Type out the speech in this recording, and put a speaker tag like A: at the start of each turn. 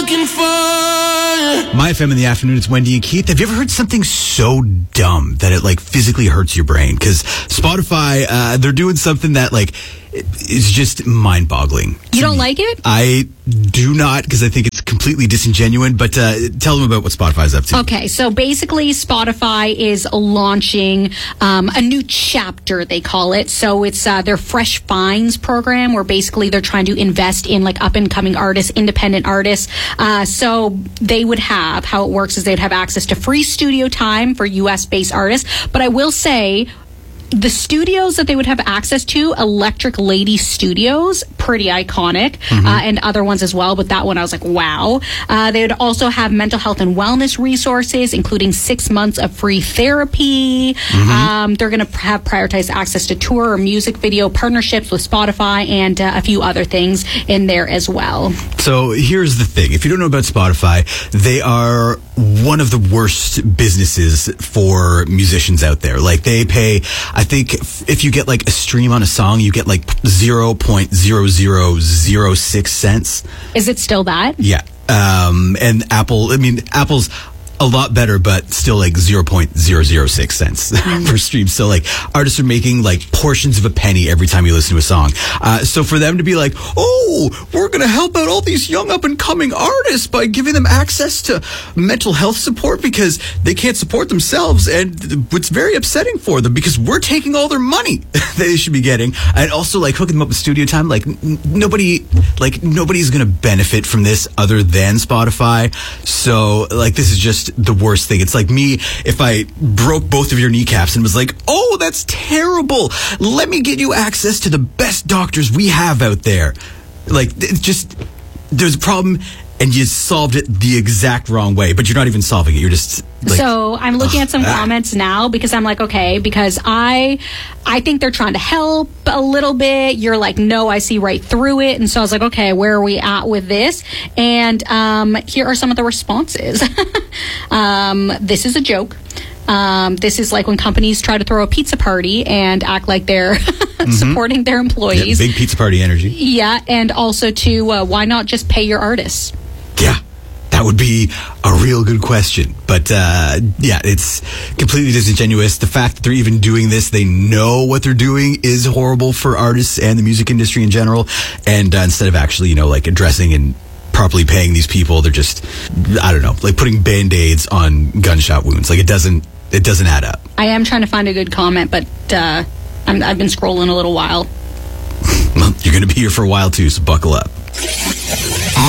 A: looking for.
B: My FM in the afternoon, it's Wendy and Keith. Have you ever heard something so dumb that it like physically hurts your brain? Because Spotify, they're doing something that like is just mind-boggling.
C: You don't like it?
B: I do not, because I think it's completely disingenuous, but tell them about what Spotify's up to.
C: Okay, so basically Spotify is launching a new chapter, they call it. So it's their Fresh Finds program, where basically they're trying to invest in like up-and-coming artists, independent artists. So they would have, how it works is they'd have access to free studio time for US-based artists. But I will say, the studios that they would have access to, Electric Lady Studios, pretty iconic, and other ones as well. But that one, I was like, wow. They would also have mental health and wellness resources, including 6 months of free therapy. They're going to have prioritized access to tour or music video partnerships with Spotify and a few other things in there as well.
B: So here's the thing. If you don't know about Spotify, they are one of the worst businesses for musicians out there. Like, they pay, I think if you get like a stream on a song, you get like 0.0006 cents.
C: Is it still that?
B: Yeah. And Apple's a lot better, but still like 0.006 cents per stream. So like artists are making like portions of a penny every time you listen to a song. So for them to be like, oh, we're going to help out all these young up and coming artists by giving them access to mental health support because they can't support themselves. And it's very upsetting for them because we're taking all their money that they should be getting. And also like hooking them up with studio time. Like nobody's going to benefit from this other than Spotify. So like this is just the worst thing. It's like me if I broke both of your kneecaps and was like, oh, that's terrible. Let me get you access to the best doctors we have out there. Like, it's just, there's a problem and you solved it the exact wrong way, but you're not even solving it. You're just like,
C: so I'm looking at some comments now because I'm like, okay, because I think they're trying to help a little bit. You're like, no, I see right through it. And so I was like, okay, where are we at with this? And here are some of the responses. This is a joke. This is like when companies try to throw a pizza party and act like they're supporting their employees.
B: Yeah, big pizza party energy.
C: Yeah, and also to why not just pay your artists?
B: Yeah, that would be a real good question. But yeah, it's completely disingenuous. The fact that they're even doing this, they know what they're doing is horrible for artists and the music industry in general. And instead of actually, like addressing and properly paying these people, they're just, I don't know, like putting Band-Aids on gunshot wounds. Like it doesn't add up.
C: I am trying to find a good comment, but I've been scrolling a little while.
B: Well, you're going to be here for a while too, so buckle up.